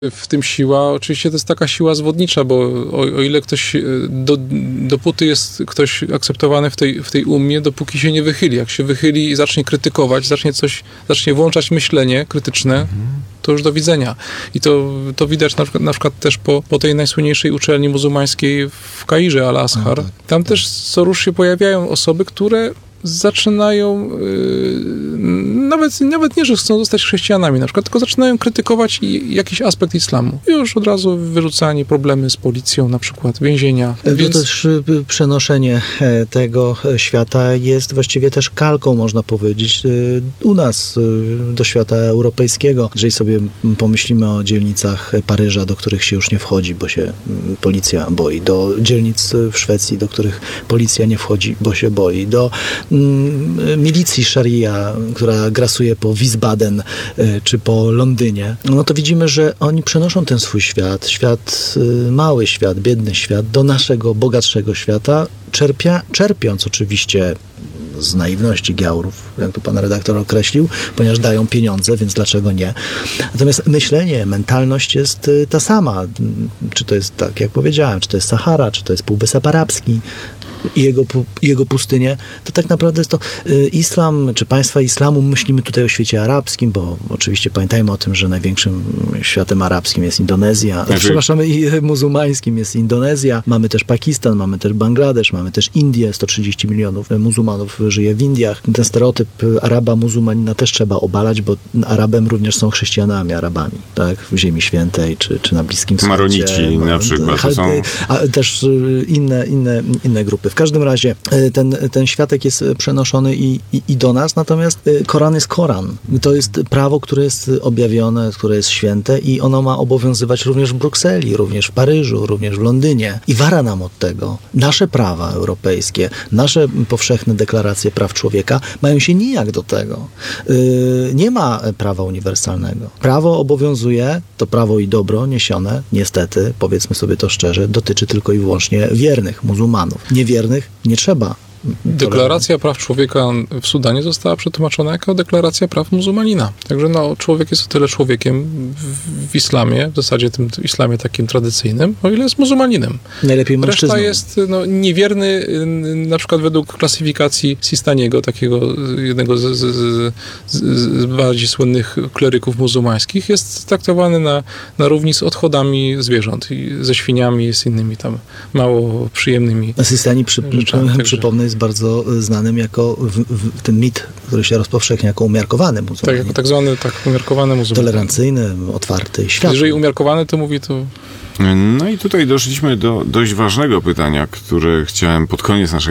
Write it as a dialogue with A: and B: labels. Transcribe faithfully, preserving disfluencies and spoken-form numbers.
A: W tym siła, oczywiście to jest taka siła zwodnicza, bo o, o ile ktoś, do, dopóty jest ktoś akceptowany w tej, w tej umie, dopóki się nie wychyli. Jak się wychyli i zacznie krytykować, zacznie coś, zacznie włączać myślenie krytyczne, mhm. to już do widzenia. I to, to widać na przykład, na przykład też po, po tej najsłynniejszej uczelni muzułmańskiej w Kairze, Al-Azhar. No tak, Tam tak. też co rusz się pojawiają osoby, które zaczynają, yy, nawet, nawet nie, że chcą zostać chrześcijanami na przykład, tylko zaczynają krytykować i, jakiś aspekt islamu. I już od razu wyrzucanie, problemy z policją na przykład, więzienia.
B: To
A: Więc...
B: też przenoszenie tego świata jest właściwie też kalką, można powiedzieć, u nas do świata europejskiego. Jeżeli sobie pomyślimy o dzielnicach Paryża, do których się już nie wchodzi, bo się policja boi, do dzielnic w Szwecji, do których policja nie wchodzi, bo się boi, do milicji szaria, która grasuje po Wiesbaden czy po Londynie, no to widzimy, że oni przenoszą ten swój świat, świat, mały świat, biedny świat, do naszego, bogatszego świata, czerpia, czerpiąc oczywiście z naiwności giaurów, jak tu pan redaktor określił, ponieważ dają pieniądze, więc dlaczego nie? Natomiast myślenie, mentalność jest ta sama. Czy to jest, tak jak powiedziałem, czy to jest Sahara, czy to jest Półwysep Arabski, i jego, jego pustynie, to tak naprawdę jest to y, islam, czy państwa islamu, myślimy tutaj o świecie arabskim, bo oczywiście pamiętajmy o tym, że największym światem arabskim jest Indonezja, znaczy... przepraszamy, i muzułmańskim jest Indonezja, mamy też Pakistan, mamy też Bangladesz, mamy też Indię, sto trzydzieści milionów muzułmanów żyje w Indiach. Ten stereotyp Araba, muzułmanina też trzeba obalać, bo Arabem również są chrześcijanami, Arabami, tak, w Ziemi Świętej, czy, czy na Bliskim Wschodzie.
C: Maronici na przykład. To są...
B: A też inne, inne, inne grupy. W każdym razie ten, ten światek jest przenoszony i, i, i do nas, natomiast Koran jest Koran. To jest prawo, które jest objawione, które jest święte i ono ma obowiązywać również w Brukseli, również w Paryżu, również w Londynie. I wara nam od tego. Nasze prawa europejskie, nasze powszechne deklaracje praw człowieka mają się nijak do tego. Yy, nie ma prawa uniwersalnego. Prawo obowiązuje, to prawo i dobro niesione, niestety, powiedzmy sobie to szczerze, dotyczy tylko i wyłącznie wiernych muzułmanów. Niewiernych nie trzeba.
A: Deklaracja praw człowieka w Sudanie została przetłumaczona jako deklaracja praw muzułmanina. Także no, człowiek jest o tyle człowiekiem w, w islamie, w zasadzie tym islamie takim tradycyjnym, o ile jest muzułmaninem.
B: Najlepiej mężczyzną.
A: Reszta jest no, niewierny, na przykład według klasyfikacji Sistaniego, takiego jednego z, z, z, z bardziej słynnych kleryków muzułmańskich, jest traktowany na, na równi z odchodami zwierząt i ze świniami i z innymi tam mało przyjemnymi
B: Sistani, przy,
A: rzeczami.
B: Przypomnę, jest bardzo znanym jako w, w, ten mit, który się rozpowszechnia jako umiarkowany muzułmanin.
A: Tak, jako tak zwany tak umiarkowany muzułmanin.
B: Tolerancyjny, otwarty, światły.
A: Jeżeli umiarkowany, to mówi to...
C: No i tutaj doszliśmy do dość ważnego pytania, które chciałem pod koniec naszej